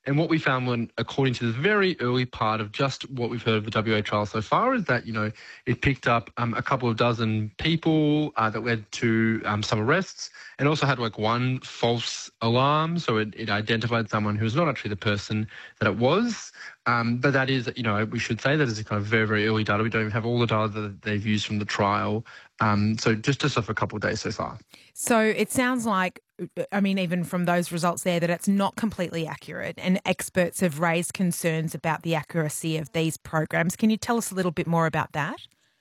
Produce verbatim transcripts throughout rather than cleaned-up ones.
And what we found when, according to the very early part of just what we've heard of the W A trial so far, is that, you know, it picked up um, a couple of dozen people uh, that led to um, some arrests, and also had like one false alarm. So it, it identified someone who was not actually the person that it was. Um, but that is, you know, we should say that is a kind of very, very early data. We don't even have all the data that they've used from the trial. Um, so just just off a couple of days so far. So it sounds like, I mean, even from those results there, that it's not completely accurate, and experts have raised concerns about the accuracy of these programs. Can you tell us a little bit more about that?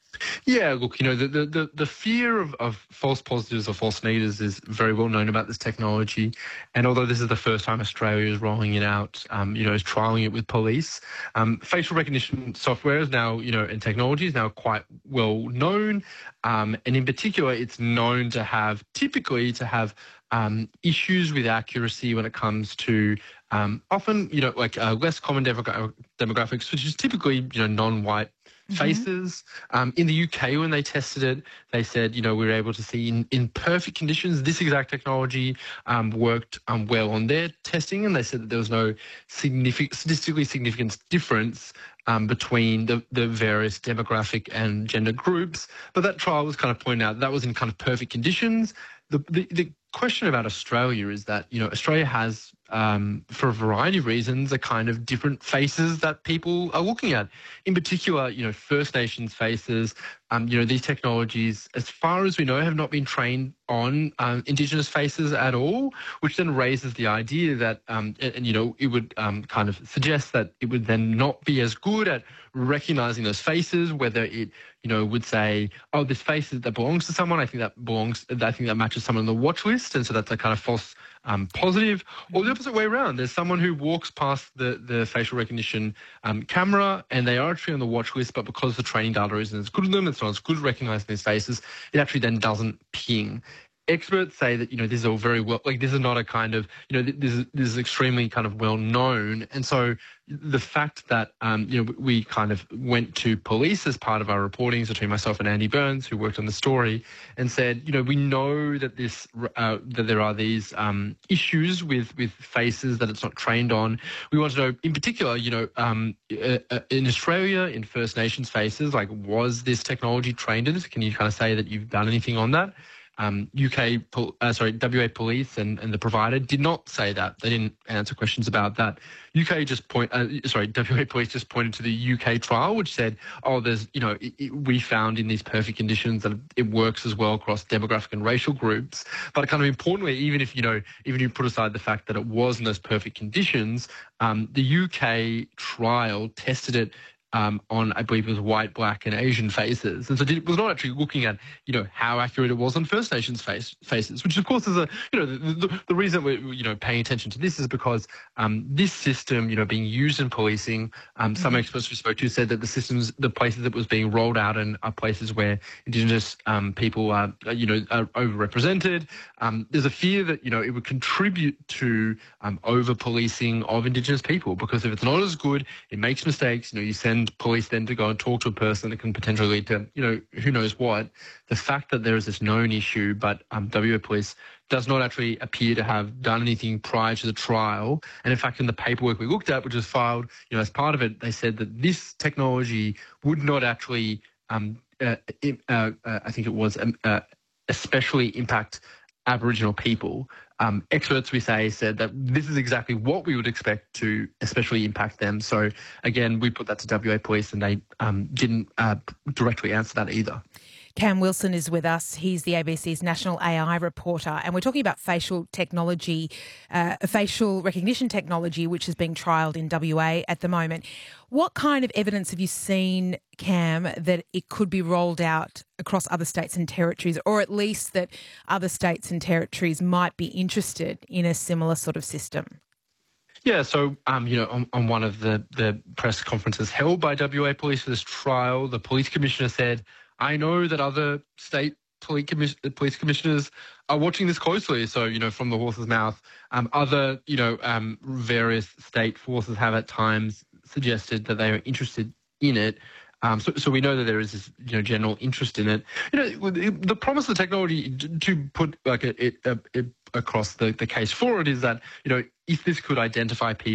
Yeah, look, you know, the, the, the fear of, of false positives or false negatives is very well known about this technology. And although this is the first time Australia is rolling it out, um, you know, is trialling it with police, um, facial recognition software is now, you know, and technology is now quite well known. Um, and in particular, it's known to have, typically to have um, issues with accuracy when it comes to um, often, you know, like uh, less common demogra- demographics, which is typically, you know, non-white faces. Mm-hmm. Um, in the U K, when they tested it, they said, you know, we were able to see in, in perfect conditions, this exact technology um, worked um, well on their testing, and they said that there was no significant, statistically significant difference um, between the, the various demographic and gender groups. But that trial was kind of pointing out that was in kind of perfect conditions. The, the, the question about Australia is that, you know, Australia has, um, for a variety of reasons, a kind of different faces that people are looking at. In particular, you know, First Nations faces. Um, you know, these technologies, as far as we know, have not been trained on um, Indigenous faces at all, which then raises the idea that, um, and, and, you know, it would um, kind of suggest that it would then not be as good at recognising those faces, whether it, you know, would say, oh, this face that belongs to someone, I think that belongs, I think that matches someone on the watch list, and so that's a kind of false um, positive, or the opposite way around. There's someone who walks past the, the facial recognition um, camera and they are actually on the watch list, but because the training data isn't as good as them, it's not as good at recognising these faces, it actually then doesn't ping. Experts say that, you know, this is all very well, like this is not a kind of, you know, this is, this is extremely kind of well known. And so the fact that, um, you know, we kind of went to police as part of our reporting, between myself and Andy Burns, who worked on the story, and said, you know, we know that this, uh, that there are these um, issues with, with faces that it's not trained on. We want to know, in particular, you know, um, uh, uh, in Australia, in First Nations faces, like, was this technology trained in this? Can you kind of say that you've done anything on that? Um, U K, uh, sorry, W A Police and, and the provider did not say that. They didn't answer questions about that. U K just point, uh, sorry, W A Police just pointed to the U K trial, which said, oh, there's, you know, it, it, we found in these perfect conditions that it works as well across demographic and racial groups. But kind of importantly, even if, you know, even if you put aside the fact that it was in those perfect conditions, um, the U K trial tested it Um, on, I believe it was white, black and Asian faces. And so it was not actually looking at, you know, how accurate it was on First Nations face, faces, which of course is a, you know, the, the, the reason we're, you know, paying attention to this is because um, this system, you know, being used in policing, um, some mm-hmm. experts we spoke to said that the systems, the places that was being rolled out in are places where Indigenous um, people are, you know, are overrepresented. Um, there's a fear that, you know, it would contribute to um, over-policing of Indigenous people, because if it's not as good, it makes mistakes, you know, you send police then to go and talk to a person that can potentially lead to, you know, who knows what. The fact that there is this known issue, but um, W A Police does not actually appear to have done anything prior to the trial. And in fact, in the paperwork we looked at, which was filed, you know, as part of it, they said that this technology would not actually, um, uh, uh, uh, I think it was, um, uh, especially impact Aboriginal people. Um, experts, we say, said that this is exactly what we would expect to especially impact them. So, again, we put that to W A Police and they um, didn't uh, directly answer that either. Cam Wilson is with us. He's the A B C's national A I reporter, and we're talking about facial technology, uh, facial recognition technology, which is being trialled in W A at the moment. What kind of evidence have you seen, Cam, that it could be rolled out across other states and territories, or at least that other states and territories might be interested in a similar sort of system? Yeah, so, um, you know, on, on one of the, the press conferences held by W A Police for this trial, the police commissioner said, I know that other state police, commis- police commissioners are watching this closely. So, you know, from the horse's mouth, um, other, you know, um, various state forces have at times suggested that they are interested in it. Um, so, so we know that there is this, you know, general interest in it. You know, the promise of the technology, to put like it, it, it across the, the case for it, is that, you know, if this could identify people